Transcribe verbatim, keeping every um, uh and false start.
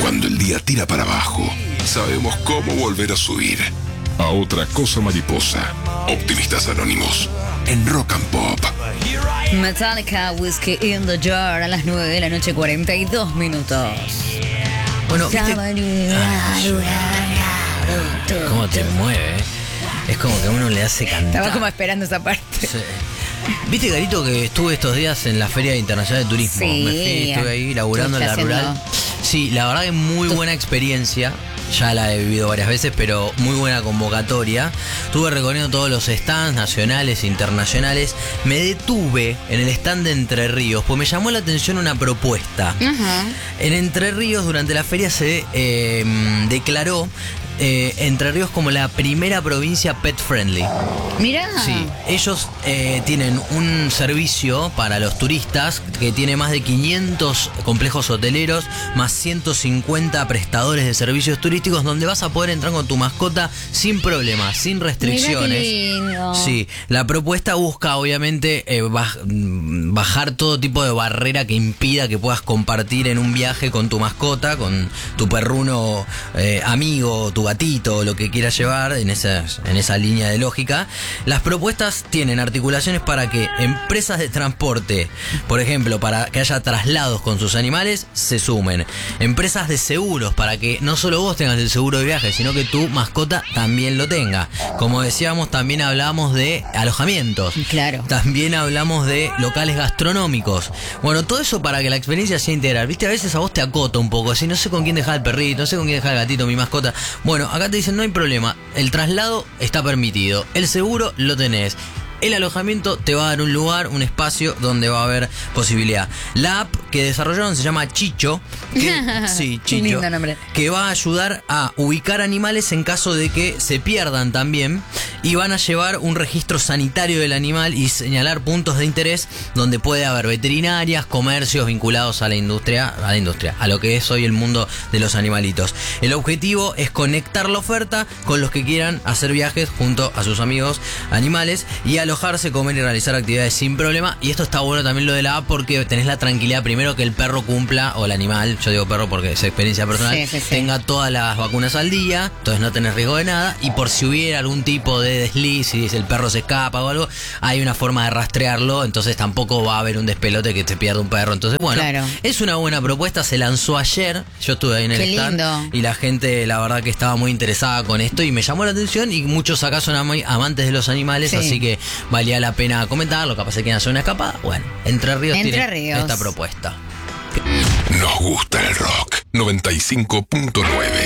Cuando el día tira para abajo, sabemos cómo volver a subir. A otra cosa mariposa. Optimistas Anónimos. En Rock and Pop. Metallica, Whiskey in the Jar, a las nueve de la noche, cuarenta y dos minutos. Bueno, ¿viste? ¿Cómo te mueve? Es como que a uno le hace cantar. Estaba como esperando esa parte. Sí. ¿Viste, Garito, que estuve estos días en la Feria Internacional de Turismo? Sí. Me fui, estuve ahí laburando en la haciendo... rural. Sí, la verdad que muy buena experiencia. Ya la he vivido varias veces, pero muy buena convocatoria. Estuve recorriendo todos los stands nacionales e internacionales. Me detuve en el stand de Entre Ríos, pues me llamó la atención una propuesta. Uh-huh. En Entre Ríos, durante la feria, se eh, declaró Eh, Entre Ríos como la primera provincia pet friendly. Mirá. Sí, ellos eh, tienen un servicio para los turistas que tiene más de quinientos complejos hoteleros, más ciento cincuenta prestadores de servicios turísticos, donde vas a poder entrar con tu mascota sin problemas, sin restricciones. Mirá qué lindo. Sí, la propuesta busca obviamente eh, baj- bajar todo tipo de barrera que impida que puedas compartir en un viaje con tu mascota, con tu perruno eh, amigo, tu gatito, lo que quieras llevar en esa, en esa línea de lógica. Las propuestas tienen articulaciones para que empresas de transporte, por ejemplo, para que haya traslados con sus animales, se sumen. Empresas de seguros, para que no solo vos tengas el seguro de viaje, sino que tu mascota también lo tenga. Como decíamos, también hablamos de alojamientos. Claro. También hablamos de locales gastronómicos. Bueno, todo eso para que la experiencia sea integral. Viste, a veces a vos te acota un poco, así, no sé con quién dejar el perrito, no sé con quién dejar el gatito, mi mascota. Bueno, acá te dicen, no hay problema, el traslado está permitido, el seguro lo tenés. El alojamiento te va a dar un lugar, un espacio donde va a haber posibilidad. La app que desarrollaron se llama Chicho. Que, sí, Chicho. Lindo nombre. Que va a ayudar a ubicar animales en caso de que se pierdan también. Y van a llevar un registro sanitario del animal y señalar puntos de interés donde puede haber veterinarias, comercios vinculados a la industria, a la industria, a lo que es hoy el mundo de los animalitos. El objetivo es conectar la oferta con los que quieran hacer viajes junto a sus amigos animales y a alojarse, comer y realizar actividades sin problema. Y esto está bueno también lo de la app porque tenés la tranquilidad primero que el perro cumpla, o el animal, yo digo perro porque es experiencia personal, sí, sí, sí. tenga todas las vacunas al día, entonces no tenés riesgo de nada. Y por si hubiera algún tipo de desliz, si el perro se escapa o algo, hay una forma de rastrearlo, entonces tampoco va a haber un despelote que te pierda un perro. Entonces bueno, claro. Es una buena propuesta, se lanzó ayer, yo estuve ahí en el Qué stand lindo. y la gente la verdad que estaba muy interesada con esto y me llamó la atención, y muchos acá son am- amantes de los animales, sí. Así que valía la pena comentarlo, capaz se quieren hacer una escapada. Bueno, Entre Ríos Entre tiene Ríos. esta propuesta. Nos gusta el rock. noventa y cinco punto nueve.